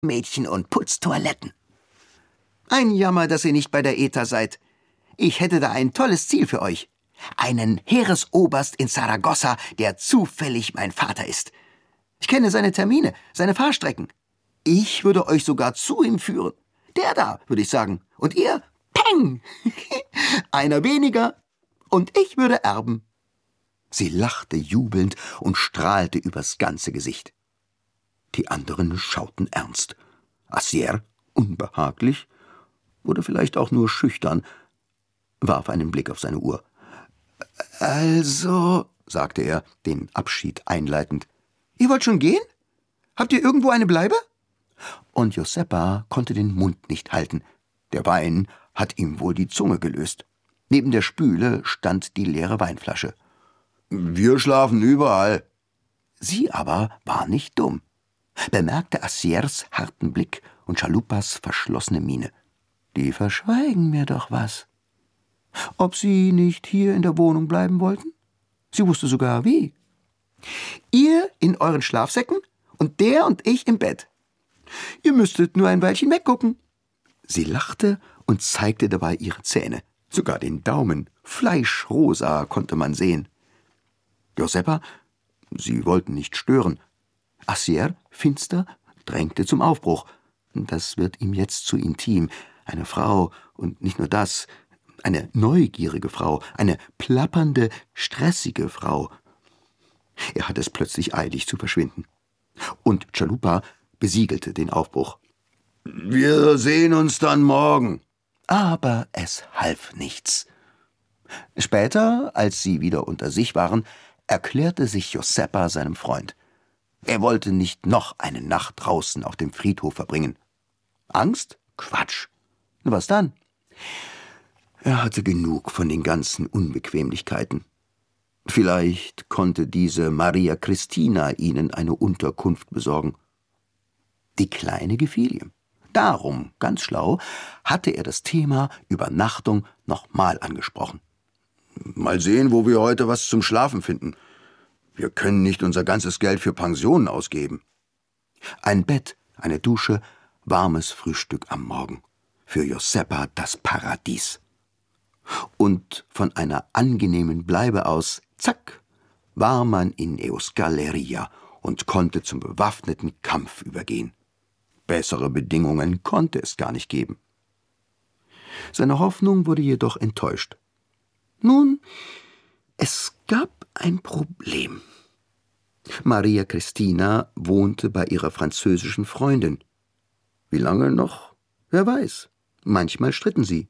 Mädchen und putzt Toiletten. Ein Jammer, dass ihr nicht bei der ETA seid. Ich hätte da ein tolles Ziel für euch. Einen Heeresoberst in Saragossa, der zufällig mein Vater ist. Ich kenne seine Termine, seine Fahrstrecken. Ich würde euch sogar zu ihm führen. Der da, würde ich sagen. Und ihr, peng! Einer weniger und ich würde erben. Sie lachte jubelnd und strahlte übers ganze Gesicht. Die anderen schauten ernst. Assier, unbehaglich, oder vielleicht auch nur schüchtern, warf einen Blick auf seine Uhr. Also, sagte er, den Abschied einleitend. Ihr wollt schon gehen? Habt ihr irgendwo eine Bleibe? Und Joseppa konnte den Mund nicht halten. Der Wein hat ihm wohl die Zunge gelöst. Neben der Spüle stand die leere Weinflasche. Wir schlafen überall. Sie aber war nicht dumm, bemerkte Assiers harten Blick und Chalupas verschlossene Miene. Die verschweigen mir doch was. Ob sie nicht hier in der Wohnung bleiben wollten? Sie wusste sogar wie. Ihr in euren Schlafsäcken und der und ich im Bett. Ihr müsstet nur ein Weilchen weggucken. Sie lachte und zeigte dabei ihre Zähne. Sogar den Daumen, fleischrosa, konnte man sehen. Joseppa, sie wollten nicht stören. Assier, finster, drängte zum Aufbruch. Das wird ihm jetzt zu intim. Eine Frau, und nicht nur das, eine neugierige Frau, eine plappernde, stressige Frau. Er hatte es plötzlich eilig zu verschwinden. Und Chalupa besiegelte den Aufbruch. Wir sehen uns dann morgen. Aber es half nichts. Später, als sie wieder unter sich waren, erklärte sich Joseppa seinem Freund. Er wollte nicht noch eine Nacht draußen auf dem Friedhof verbringen. Angst? Quatsch. Was dann? Er hatte genug von den ganzen Unbequemlichkeiten. Vielleicht konnte diese Maria Christina ihnen eine Unterkunft besorgen. Die Kleine gefiel ihm. Darum, ganz schlau, hatte er das Thema Übernachtung nochmal angesprochen. Mal sehen, wo wir heute was zum Schlafen finden. Wir können nicht unser ganzes Geld für Pensionen ausgeben. Ein Bett, eine Dusche, warmes Frühstück am Morgen. Für Joseppa das Paradies. Und von einer angenehmen Bleibe aus, zack, war man in Euskaleria und konnte zum bewaffneten Kampf übergehen. Bessere Bedingungen konnte es gar nicht geben. Seine Hoffnung wurde jedoch enttäuscht. Nun, es gab ein Problem. Maria Christina wohnte bei ihrer französischen Freundin. Wie lange noch? Wer weiß. Manchmal stritten sie.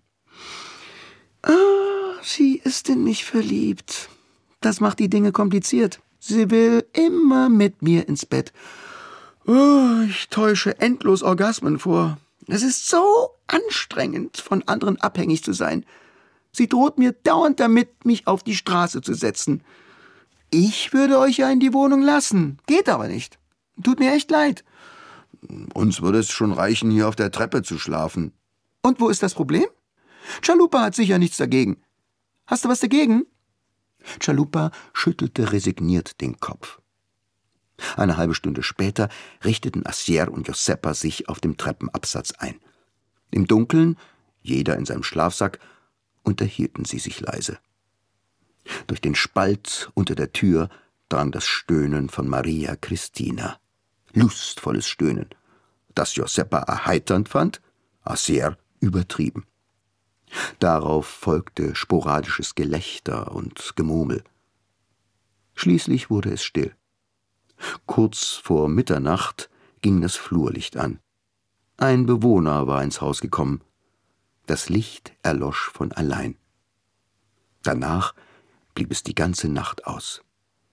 Sie ist in mich verliebt. Das macht die Dinge kompliziert. Sie will immer mit mir ins Bett. Ich täusche endlos Orgasmen vor. Es ist so anstrengend, von anderen abhängig zu sein. Sie droht mir dauernd damit, mich auf die Straße zu setzen. Ich würde euch ja in die Wohnung lassen. Geht aber nicht. Tut mir echt leid. Uns würde es schon reichen, hier auf der Treppe zu schlafen. Und wo ist das Problem? Chalupa hat sicher nichts dagegen. Hast du was dagegen? Chalupa schüttelte resigniert den Kopf. Eine halbe Stunde später richteten Assier und Joseppa sich auf dem Treppenabsatz ein. Im Dunkeln, jeder in seinem Schlafsack, unterhielten sie sich leise. Durch den Spalt unter der Tür drang das Stöhnen von Maria Christina. Lustvolles Stöhnen, das Joseppa erheiternd fand, Assier übertrieben. Darauf folgte sporadisches Gelächter und Gemurmel. Schließlich wurde es still. Kurz vor Mitternacht ging das Flurlicht an. Ein Bewohner war ins Haus gekommen. Das Licht erlosch von allein. Danach blieb es die ganze Nacht aus.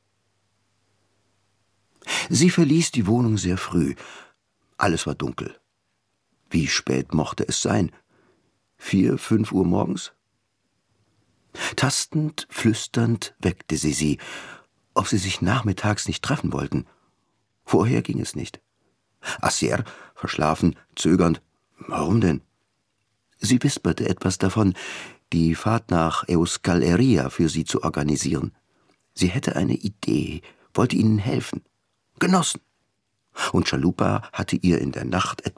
Sie verließ die Wohnung sehr früh. Alles war dunkel. Wie spät mochte es sein? 4, 5 Uhr morgens? Tastend, flüsternd weckte sie, ob sie sich nachmittags nicht treffen wollten. Vorher ging es nicht. Assier, verschlafen, zögernd. Warum denn? Sie wisperte etwas davon, die Fahrt nach Euskaleria für sie zu organisieren. Sie hätte eine Idee, wollte ihnen helfen. Genossen. und Chalupa hatte ihr in der Nacht